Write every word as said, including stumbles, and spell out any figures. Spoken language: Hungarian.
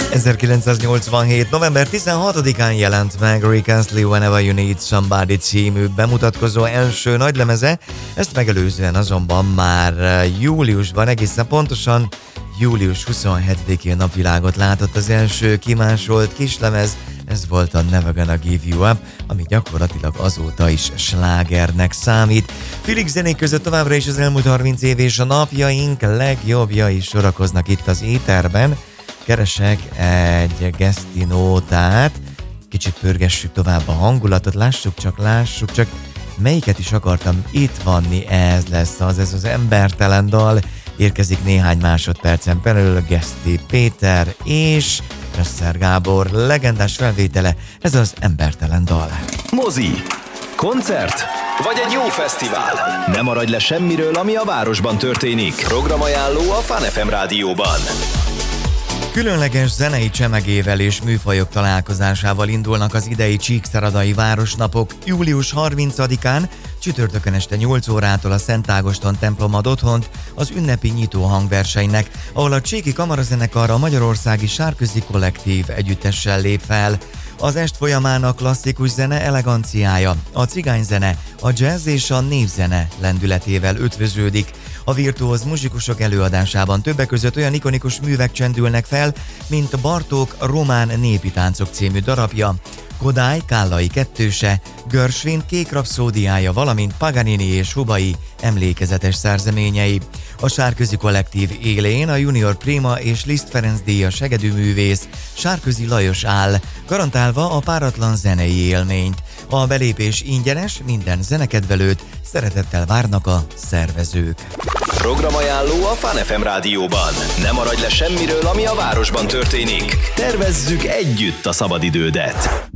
ezerkilencszáznyolcvanhét. november tizenhatodikán jelent meg Rick Astley Whenever You Need Somebody című bemutatkozó első nagylemeze, ezt megelőzően azonban már júliusban, egészen pontosan július huszonhetedikén napvilágot látott az első kimásolt kislemez, ez volt a Never Gonna Give You Up, ami gyakorlatilag azóta is slágernek számít. Felix zenék között továbbra is az elmúlt harminc év és a napjaink legjobbjai sorakoznak itt az éterben. Keresek egy gesztinótát, kicsit pörgessük tovább a hangulatot, lássuk csak, lássuk csak, melyiket is akartam itt vanni, ez lesz az, ez az embertelen dal, érkezik néhány másodpercen belül Geszti Péter és Presser Gábor legendás felvétele, ez az embertelen dal. Mozi, koncert vagy egy jó fesztivál? Ne maradj le semmiről, ami a városban történik. Programajánló a Fun ef em rádióban. Különleges zenei csemegével és műfajok találkozásával indulnak az idei Csíkszeredai Városnapok. július harmincadikán csütörtökön este nyolc órától a Szent Ágoston templom ad otthont az ünnepi nyitó hangversenynek, ahol a Cséki Kamarazenekar a magyarországi Sárközi Kollektív együttessel lép fel. Az est folyamán a klasszikus zene eleganciája, a cigányzene, a jazz és a népzene lendületével ötvöződik. A virtuóz muzsikusok előadásában többek között olyan ikonikus művek csendülnek fel, mint Bartók Román népi táncok című darabja, Kodály Kállai kettőse, Gershwin Kék rapszódiája, valamint Paganini és Hubai emlékezetes szerzeményei. A Sárközi Kollektív élén a Junior Prima és Liszt Ferenc díjas hegedűművész Sárközi Lajos áll, garantálva a páratlan zenei élményt. A belépés ingyenes, minden zenekedvelőt szeretettel várnak a szervezők. Programajánló a Fun ef em rádióban. Ne maradj le semmiről, ami a városban történik. Tervezzük együtt a szabadidődet.